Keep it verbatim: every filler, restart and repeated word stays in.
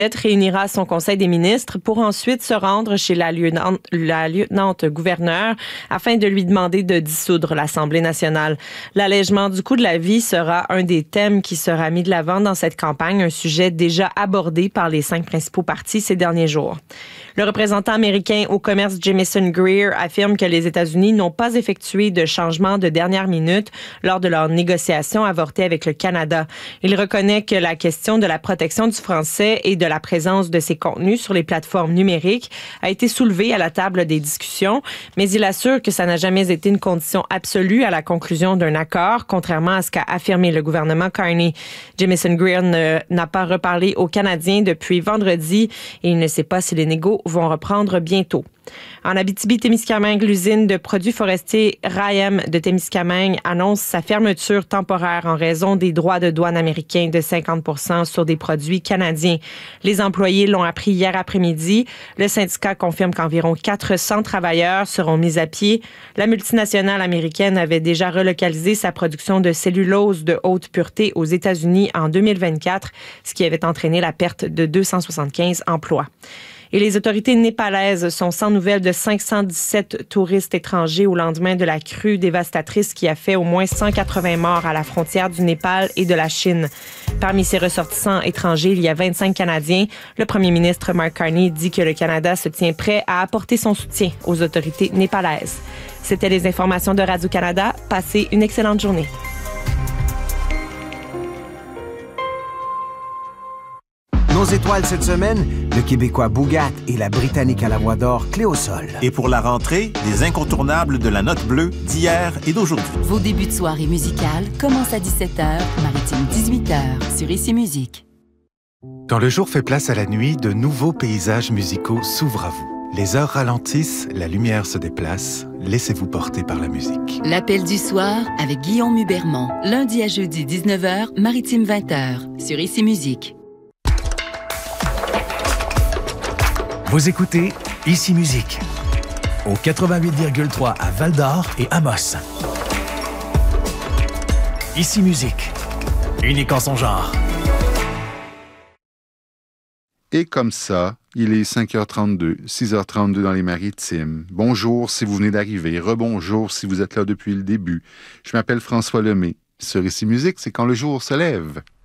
réunira son conseil des ministres pour ensuite se rendre chez la lieutenant, la lieutenant-gouverneur afin de lui demander de dissoudre l'Assemblée nationale. L'allègement du coût de la vie sera un des thèmes qui sera mis de l'avant dans cette campagne, un sujet déjà abordé par les cinq principaux partis ces derniers jours. Le représentant américain au commerce Jamieson Greer affirme que les États-Unis n'ont pas effectué de changement de dernière minute lors de leurs négociations avortées avec le Canada. Il reconnaît que la question de la protection du français et de la présence de ces contenus sur les plateformes numériques a été soulevée à la table des discussions, mais il assure que ça n'a jamais été une condition absolue à la conclusion d'un accord, contrairement à ce qu'a affirmé le gouvernement Carney. Jamieson Greer ne, n'a pas reparlé aux Canadiens depuis vendredi et il ne sait pas si les négos vont reprendre bientôt. En Abitibi-Témiscamingue, l'usine de produits forestiers Rayem de Témiscamingue annonce sa fermeture temporaire en raison des droits de douane américains de cinquante pour cent sur des produits canadiens. Les employés l'ont appris hier après-midi. Le syndicat confirme qu'environ quatre cents travailleurs seront mis à pied. La multinationale américaine avait déjà relocalisé sa production de cellulose de haute pureté aux États-Unis en deux mille vingt-quatre, ce qui avait entraîné la perte de deux cent soixante-quinze emplois. Et les autorités népalaises sont sans nouvelles de cinq cent dix-sept touristes étrangers au lendemain de la crue dévastatrice qui a fait au moins cent quatre-vingts morts à la frontière du Népal et de la Chine. Parmi ces ressortissants étrangers, il y a vingt-cinq Canadiens. Le premier ministre Mark Carney dit que le Canada se tient prêt à apporter son soutien aux autorités népalaises. C'était les informations de Radio-Canada. Passez une excellente journée. Nos étoiles cette semaine, le Québécois Bougat et la Britannique à la voix d'or Cléosol. Et pour la rentrée, les incontournables de la note bleue d'hier et d'aujourd'hui. Vos débuts de soirée musicale commencent à dix-sept heures, Maritime dix-huit heures, sur Ici Musique. Quand le jour fait place à la nuit, de nouveaux paysages musicaux s'ouvrent à vous. Les heures ralentissent, la lumière se déplace. Laissez-vous porter par la musique. L'appel du soir avec Guillaume Hubermont. Lundi à jeudi dix-neuf heures, Maritime vingt heures, sur Ici Musique. Vous écoutez Ici Musique au quatre-vingt-huit virgule trois à Val-d'Or et Amos. Ici Musique, unique en son genre. Et comme ça, il est cinq heures trente-deux, six heures trente-deux dans les Maritimes. Bonjour si vous venez d'arriver, rebonjour si vous êtes là depuis le début. Je m'appelle François Lemay. Sur Ici Musique, c'est quand le jour se lève.